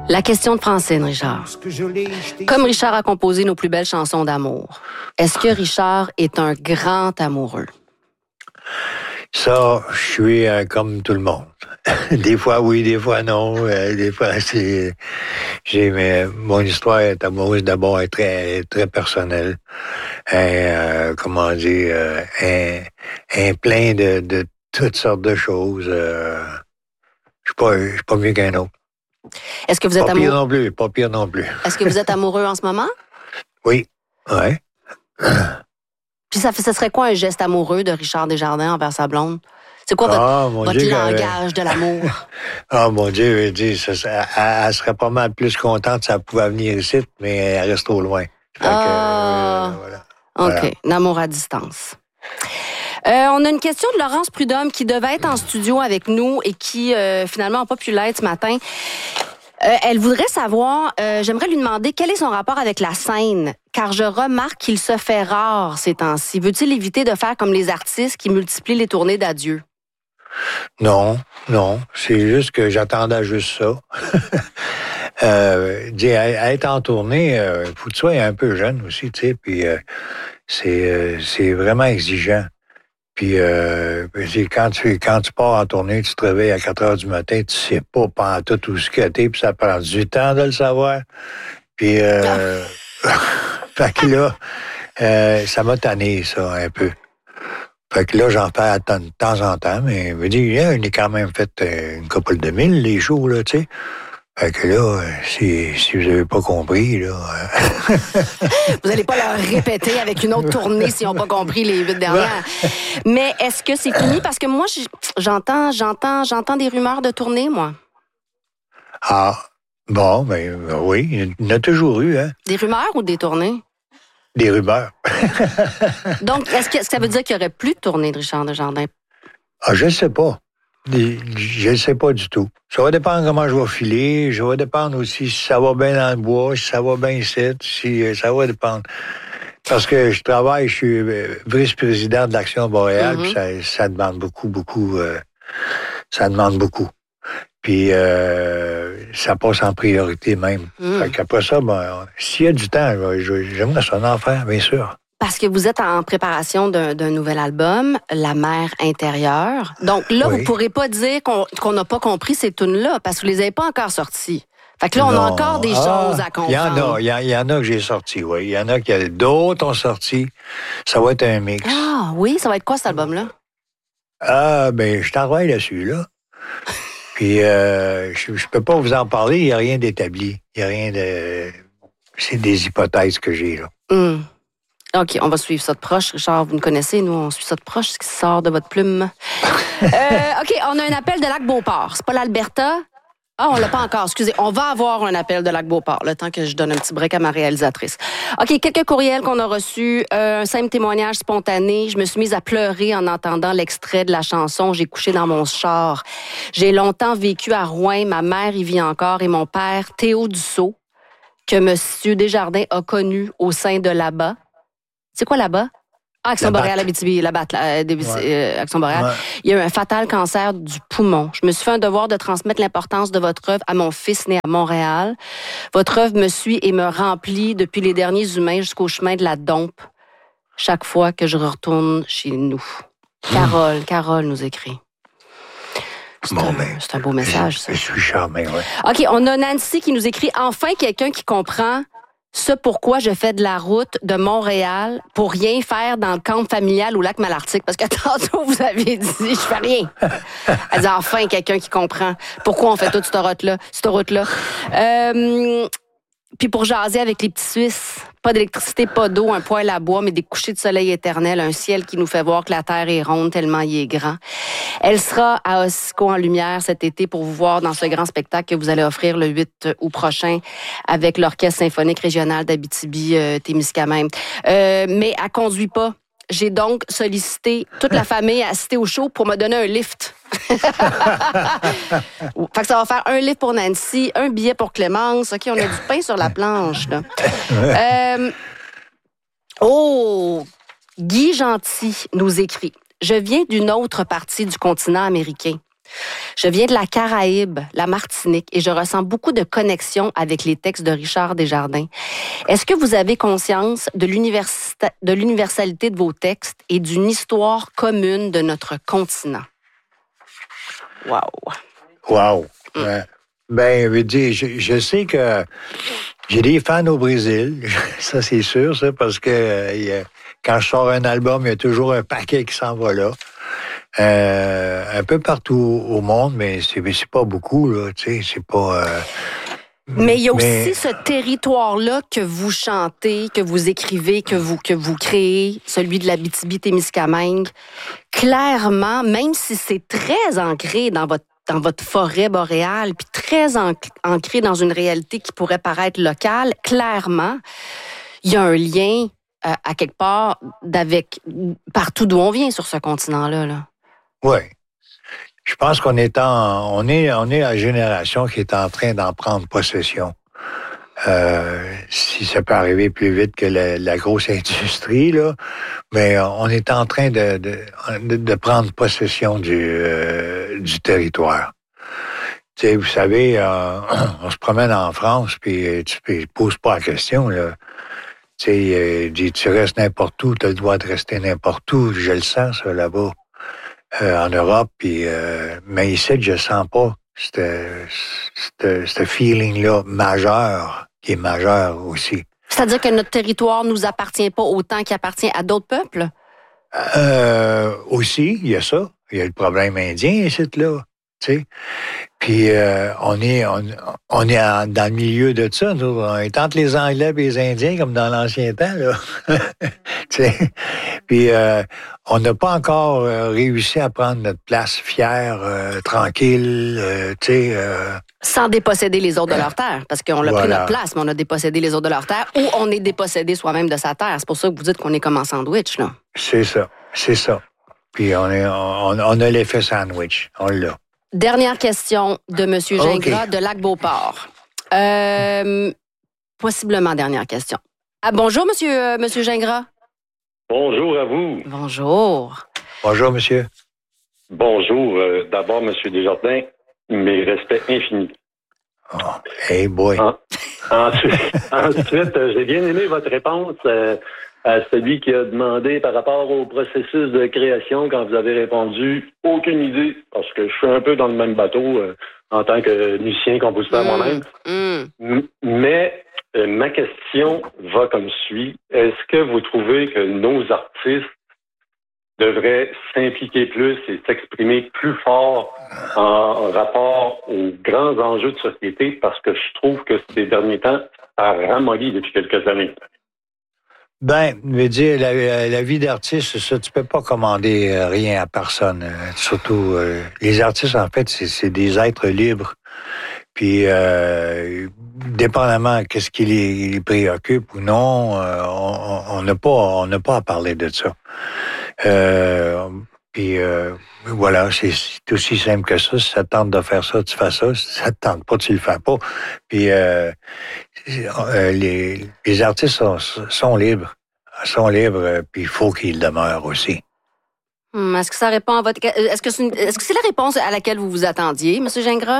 La question de Francine, Richard. Comme Richard a composé nos plus belles chansons d'amour, est-ce que Richard est un grand amoureux? Ça, je suis comme tout le monde. Des fois oui, des fois non. Des fois, mon histoire est amoureuse d'abord est très, très personnelle. Comment dire, plein de toutes sortes de choses. Je suis pas mieux qu'un autre. Est-ce que vous êtes amoureux? Pas pire non plus. Est-ce que vous êtes amoureux en ce moment? Oui, ouais. Puis ça serait quoi un geste amoureux de Richard Desjardins envers sa blonde? C'est quoi votre langage de l'amour? Ah, mon Dieu, elle serait pas mal plus contente si elle pouvait venir ici, mais elle reste trop loin. Voilà. OK, l'amour à distance. On a une question de Laurence Prudhomme qui devait être en studio avec nous et qui finalement n'a pas pu l'être ce matin. Elle voudrait savoir, j'aimerais lui demander quel est son rapport avec la scène, car je remarque qu'il se fait rare ces temps-ci. Veut-il éviter de faire comme les artistes qui multiplient les tournées d'adieu? Non. C'est juste que j'attendais juste ça. Être en tournée, faut que tu sois un peu jeune aussi, tu sais, puis c'est vraiment exigeant. Puis quand tu pars en tournée, tu te réveilles à 4 heures du matin, tu sais pas pantoute où ce que t'es, puis ça prend du temps de le savoir. Puis fait que là, ça m'a tanné, ça, un peu. Fait que là, j'en fais de temps en temps, mais je me dis, on est quand même fait une couple de mille, les shows, là, tu sais. Fait que là, si vous n'avez pas compris, là... Vous n'allez pas leur répéter avec une autre tournée s'ils n'ont pas compris les 8 dernières. Mais est-ce que c'est fini? Parce que moi, j'entends des rumeurs de tournée, moi. Ah, bon, ben oui, il y en a toujours eu, hein. Des rumeurs ou des tournées? Des rumeurs. Donc, est-ce que ça veut dire qu'il n'y aurait plus de tournée de Richard Desjardins? Ah, je ne sais pas. Je ne sais pas du tout. Ça va dépendre comment je vais filer. Ça va dépendre aussi si ça va bien dans le bois, si ça va bien ici, ça va dépendre. Parce que je suis vice-président de l'Action Boréale, puis ça demande beaucoup. Ça demande beaucoup. Puis ça passe en priorité même. Fait qu'après ça, s'il y a du temps, j'aimerais ça en faire, bien sûr. Parce que vous êtes en préparation d'un nouvel album, La mer intérieure. Donc là, vous ne pourrez pas dire qu'on n'a pas compris ces tunes-là, parce que vous ne les avez pas encore sorties. Fait que là, on a encore des choses à comprendre. Il y en a que j'ai sortis, oui. Il y en a d'autres ont sorti. Ça va être un mix. Ah oui, ça va être quoi cet album-là? Je travaille dessus, là. Puis je peux pas vous en parler, il n'y a rien d'établi. Il n'y a rien de... C'est des hypothèses que j'ai, là. OK, on va suivre ça de proche. Richard, vous nous connaissez, nous, on suit ça de proche, ce qui sort de votre plume. OK, on a un appel de Lac-Beauport. C'est pas l'Alberta? Ah, on l'a pas encore, excusez. On va avoir un appel de Lac-Beauport, le temps que je donne un petit break à ma réalisatrice. OK, quelques courriels qu'on a reçus. Un simple témoignage spontané. Je me suis mise à pleurer en entendant l'extrait de la chanson « J'ai couché dans mon char ». J'ai longtemps vécu à Rouen. Ma mère y vit encore et mon père, Théo Dussault, que M. Desjardins a connu au sein de là-bas. C'est quoi là-bas? Ah, Action Boréale, Abitibi, Action Boréale. Ouais. Il y a eu un fatal cancer du poumon. Je me suis fait un devoir de transmettre l'importance de votre œuvre à mon fils né à Montréal. Votre œuvre me suit et me remplit depuis les derniers humains jusqu'au chemin de la Dompe, chaque fois que je retourne chez nous. Carole nous écrit. C'est un beau message, ça. Je suis charmé, oui. OK, on a Nancy qui nous écrit « Enfin, quelqu'un qui comprend... ce pourquoi je fais de la route de Montréal pour rien faire dans le camp familial au lac Malartic. » Parce que tantôt, vous avez dit, je fais rien. Elle dit, enfin, quelqu'un qui comprend pourquoi on fait toute cette route-là. Puis pour jaser avec les petits Suisses, pas d'électricité, pas d'eau, un poêle à bois, mais des couchers de soleil éternels, un ciel qui nous fait voir que la Terre est ronde tellement il est grand. Elle sera à Ossico en lumière cet été pour vous voir dans ce grand spectacle que vous allez offrir le 8 août prochain avec l'Orchestre symphonique régional d'Abitibi-Témiscamingue. Mais elle conduit pas. J'ai donc sollicité toute la famille à assister au show pour me donner un lift. Fait que ça va faire un lift pour Nancy, un billet pour Clémence. OK, on a du pain sur la planche, là. Guy Gentil nous écrit « Je viens d'une autre partie du continent américain. Je viens de la Caraïbe, la Martinique, et je ressens beaucoup de connexion avec les textes de Richard Desjardins. Est-ce que vous avez conscience de l'universalité de vos textes et d'une histoire commune de notre continent? Wow! Wow! Ben, je sais que j'ai des fans au Brésil, ça c'est sûr, ça, parce que quand je sors un album, il y a toujours un paquet qui s'en va là. Un peu partout au monde, mais c'est pas beaucoup, là, tu sais, c'est pas... Mais il y a aussi ce territoire-là que vous chantez, que vous écrivez, que vous créez, celui de l'Abitibi-Témiscamingue. Clairement, même si c'est très ancré dans votre forêt boréale, puis très ancré dans une réalité qui pourrait paraître locale, clairement, il y a un lien à quelque part partout d'où on vient sur ce continent-là. Là. Oui. Je pense qu'on est la génération qui est en train d'en prendre possession. Si ça peut arriver plus vite que la grosse industrie, là, mais on est en train de prendre possession du territoire. Tu sais, vous savez, on se promène en France, puis tu poses pas la question, là. Tu sais, tu restes n'importe où, tu as le droit de rester n'importe où. Je le sens, ça, là-bas, en Europe. Puis, mais ici, je sens pas ce feeling-là majeur, qui est majeur aussi. C'est-à-dire que notre territoire nous appartient pas autant qu'il appartient à d'autres peuples? Aussi, il y a ça. Il y a le problème indien ici, là. Tu sais. Puis on est dans le milieu de ça. Nous. On est entre les Anglais et les Indiens, comme dans l'ancien temps, là. Tu sais. Puis on n'a pas encore réussi à prendre notre place fière, tranquille, tu sais. Sans déposséder les autres de leur terre, parce qu'on a pris notre place, mais on a dépossédé les autres de leur terre, ou on est dépossédé soi-même de sa terre. C'est pour ça que vous dites qu'on est comme en sandwich, là. C'est ça. Puis on a l'effet sandwich. On l'a. Dernière question de M. Gingras de Lac-Beauport. Possiblement dernière question. Bonjour, Monsieur Gingras. Bonjour à vous. Bonjour. Bonjour, monsieur. Bonjour. D'abord, Monsieur Desjardins, mes respects infinis. Oh, hey boy. Ensuite, j'ai bien aimé votre réponse à celui qui a demandé par rapport au processus de création quand vous avez répondu « aucune idée », parce que je suis un peu dans le même bateau en tant que musicien, compositeur moi-même. Mais ma question va comme suit. Est-ce que vous trouvez que nos artistes devraient s'impliquer plus et s'exprimer plus fort en rapport aux grands enjeux de société? Parce que je trouve que ces derniers temps, ça a ramolli depuis quelques années. Ben, je veux dire, la vie d'artiste, ça, tu peux pas commander rien à personne. Surtout, les artistes, en fait, c'est des êtres libres. Puis, dépendamment qu'est-ce qui les préoccupe ou non, on n'a pas à parler de ça. Puis, voilà, c'est aussi simple que ça. Si ça te tente de faire ça, tu fais ça. Si ça te tente pas, tu le fais pas. Puis, les artistes sont libres. Puis il faut qu'ils demeurent aussi. Est-ce que ça répond à votre... Est-ce que c'est la réponse à laquelle vous vous attendiez, M. Gingras?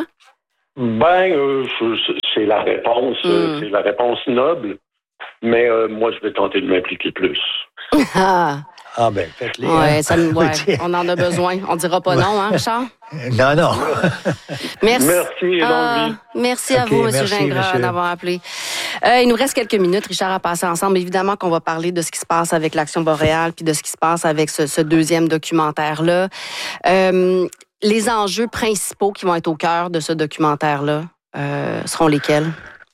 C'est la réponse. C'est la réponse noble. Mais moi, je vais tenter de m'impliquer plus. Ah ben, faites-les. Ouais, on en a besoin. On dira pas non, hein, Richard? Non. Merci. Merci et longue vie. Merci à vous, M. Gingras, d'avoir appelé. Il nous reste quelques minutes, Richard, à passer ensemble. Évidemment qu'on va parler de ce qui se passe avec l'Action boréale puis de ce qui se passe avec ce deuxième documentaire-là. Les enjeux principaux qui vont être au cœur de ce documentaire-là seront lesquels?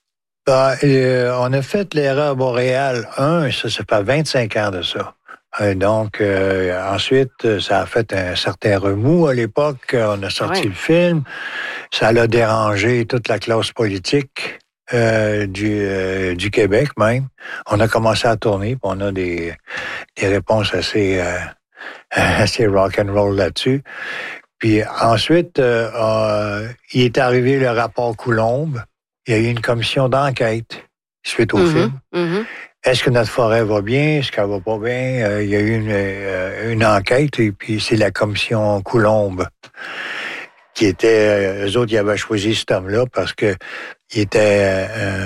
On a fait l'erreur boréale 1, ça fait 25 ans de ça. Donc, ensuite, ça a fait un certain remous à l'époque. On a sorti le film. Ça l'a dérangé toute la classe politique du Québec même. On a commencé à tourner, puis on a des réponses assez rock and roll là-dessus. Puis ensuite, il est arrivé le rapport Coulombe. Il y a eu une commission d'enquête suite au film. Est-ce que notre forêt va bien? Est-ce qu'elle va pas bien? Il y a eu une enquête et puis c'est la commission Coulombe qui était... eux autres, ils avaient choisi cet homme-là parce que il était...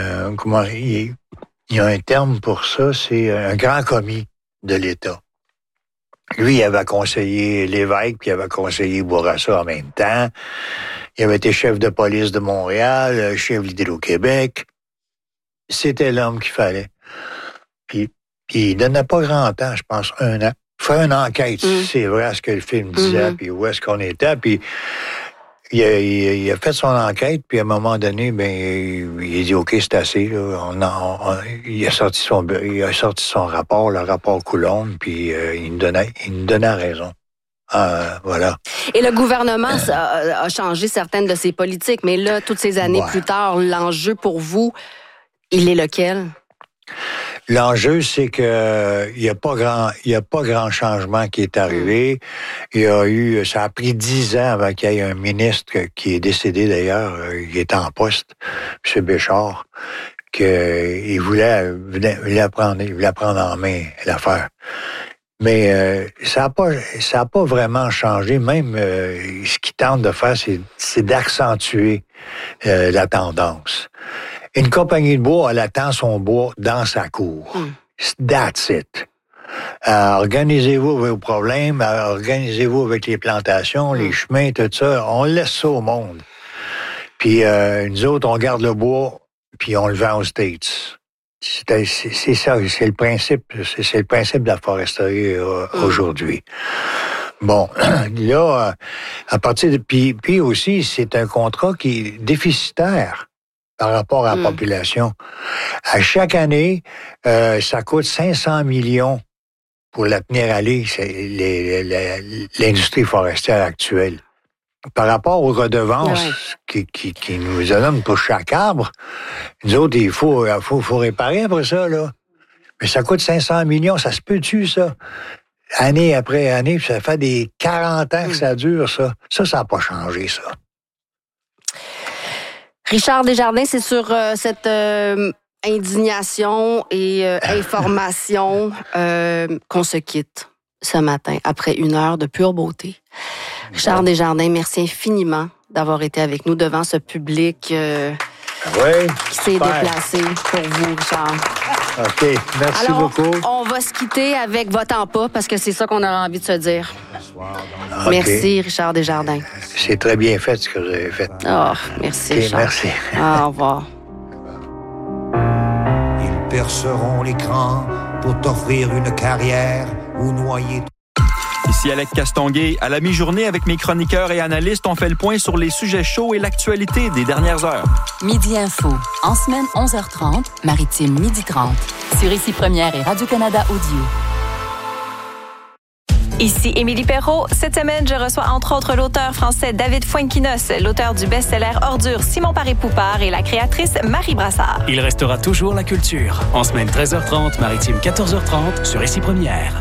il y a un terme pour ça, c'est un grand commis de l'État. Lui, il avait conseillé l'évêque, puis il avait conseillé Bourassa en même temps. Il avait été chef de police de Montréal, chef d'Hydro-Québec. C'était l'homme qu'il fallait. Puis il donnait pas grand temps, je pense, 1 an. Faire une enquête, c'est vrai ce que le film disait, puis où est-ce qu'on était, puis il a fait son enquête, puis à un moment donné, il a dit OK, c'est assez. Là. Il a sorti son rapport, le rapport Coulombe, puis il nous donnait raison. Voilà. Et le gouvernement a changé certaines de ses politiques, mais là, toutes ces années plus tard, l'enjeu pour vous, il est lequel? L'enjeu, c'est que il y a pas grand changement qui est arrivé. Ça a pris 10 ans avant qu'il y ait un ministre qui est décédé d'ailleurs, il est en poste, M. Béchard, qu'il voulait prendre en main l'affaire. Mais ça a pas vraiment changé. Même ce qu'il tente de faire, c'est d'accentuer la tendance. Une compagnie de bois, elle attend son bois dans sa cour. That's it. Organisez-vous vos problèmes, organisez-vous avec les plantations, les chemins, tout ça. On laisse ça au monde. Puis nous autres, on garde le bois, puis on le vend aux States. C'est ça, c'est le principe de la foresterie aujourd'hui. Bon, là, à partir de... Puis aussi, c'est un contrat qui est déficitaire par rapport à la population. À chaque année, ça coûte 500 millions pour la tenir à l'île, l'industrie forestière actuelle. Par rapport aux redevances qui nous donnent pour chaque arbre, nous autres, il faut réparer après ça, là. Mais ça coûte 500 millions, ça se peut-tu, ça? Année après année, ça fait des 40 ans que ça dure, ça. Ça n'a pas changé, ça. Richard Desjardins, c'est sur cette indignation et information qu'on se quitte ce matin, après 1 heure de pure beauté. Richard Desjardins, merci infiniment d'avoir été avec nous devant ce public qui s'est déplacé pour vous, Richard. OK, merci beaucoup. On va se quitter avec Votant pas, parce que c'est ça qu'on a envie de se dire. Okay. Merci, Richard Desjardins. C'est très bien fait, ce que vous avez fait. Oh, merci, Richard. Merci. Au revoir. Ils perceront l'écran pour t'offrir une carrière ou noyer... Ici Alec Castonguay. À la mi-journée, avec mes chroniqueurs et analystes, on fait le point sur les sujets chauds et l'actualité des dernières heures. Midi Info. En semaine, 11h30, Maritime, 12h30. Sur Ici Première et Radio-Canada Audio. Ici Émilie Perrault. Cette semaine, je reçois entre autres l'auteur français David Fuenquinos, l'auteur du best-seller Ordure Simon Paré-Poupard et la créatrice Marie Brassard. Il restera toujours la culture. En semaine 13h30, Maritime 14h30 sur Ici Première.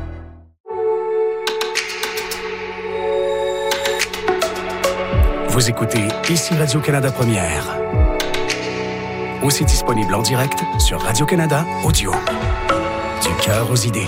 Vous écoutez Ici Radio-Canada Première. Aussi disponible en direct sur Radio-Canada Audio. Du cœur aux idées.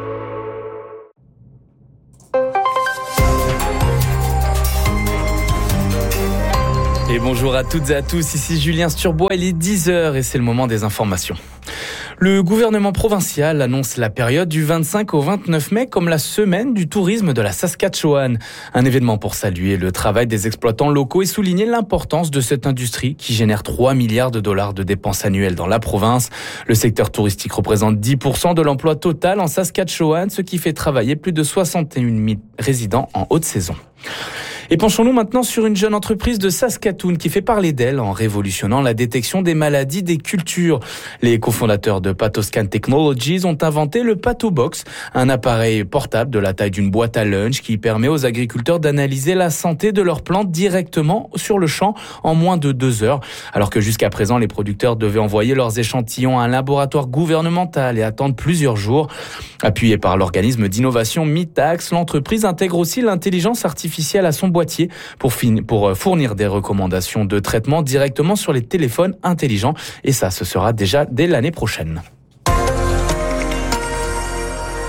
Et bonjour à toutes et à tous, ici Julien Sturbois, il est 10h et c'est le moment des informations. Le gouvernement provincial annonce la période du 25 au 29 mai comme la semaine du tourisme de la Saskatchewan. Un événement pour saluer le travail des exploitants locaux et souligner l'importance de cette industrie qui génère 3 milliards de dollars de dépenses annuelles dans la province. Le secteur touristique représente 10% de l'emploi total en Saskatchewan, ce qui fait travailler plus de 61 000 résidents en haute saison. Et penchons-nous maintenant sur une jeune entreprise de Saskatoon qui fait parler d'elle en révolutionnant la détection des maladies des cultures. Les cofondateurs de Patoscan Technologies ont inventé le PatoBox, un appareil portable de la taille d'une boîte à lunch qui permet aux agriculteurs d'analyser la santé de leurs plantes directement sur le champ en moins de 2 heures. Alors que jusqu'à présent, les producteurs devaient envoyer leurs échantillons à un laboratoire gouvernemental et attendre plusieurs jours. Appuyée par l'organisme d'innovation Mitax, l'entreprise intègre aussi l'intelligence artificielle à son boîtier pour fournir des recommandations de traitement directement sur les téléphones intelligents. Et ça, ce sera déjà dès l'année prochaine.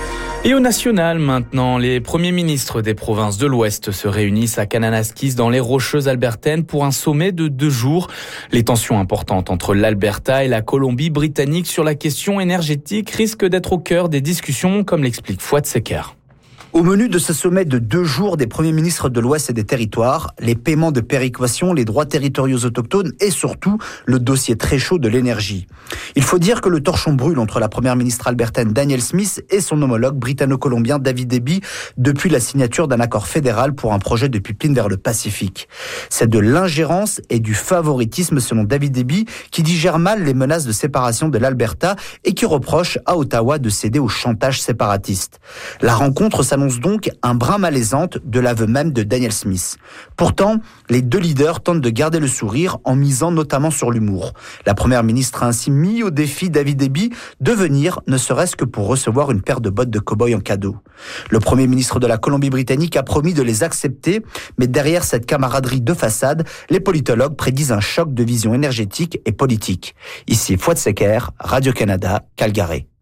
Et au national maintenant, les premiers ministres des provinces de l'Ouest se réunissent à Kananaskis dans les Rocheuses albertaines pour un sommet de 2 jours. Les tensions importantes entre l'Alberta et la Colombie-Britannique sur la question énergétique risquent d'être au cœur des discussions, comme l'explique Fouad Secker. Au menu de ce sommet de 2 jours des premiers ministres de l'Ouest et des territoires, les paiements de péréquation, les droits territoriaux autochtones et surtout le dossier très chaud de l'énergie. Il faut dire que le torchon brûle entre la première ministre albertaine Danielle Smith et son homologue britanno-colombien David Eby depuis la signature d'un accord fédéral pour un projet de pipeline vers le Pacifique. C'est de l'ingérence et du favoritisme selon David Eby qui digère mal les menaces de séparation de l'Alberta et qui reproche à Ottawa de céder au chantage séparatiste. La rencontre s'annonce donc un brin malaisante de l'aveu même de Danielle Smith. Pourtant, les 2 leaders tentent de garder le sourire en misant notamment sur l'humour. La première ministre a ainsi mis au défi David Eby de venir, ne serait-ce que pour recevoir une paire de bottes de cow-boy en cadeau. Le premier ministre de la Colombie-Britannique a promis de les accepter, mais derrière cette camaraderie de façade, les politologues prédisent un choc de vision énergétique et politique. Ici Fouad Secker, Radio-Canada, Calgary.